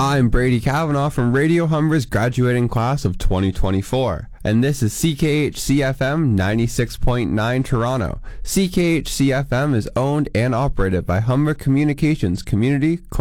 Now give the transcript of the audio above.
I'm Brady Kavanaugh from Radio Humber's graduating class of 2024, and this is CKHC-FM 96.9 Toronto. CKHC-FM is owned and operated by Humber Communications Community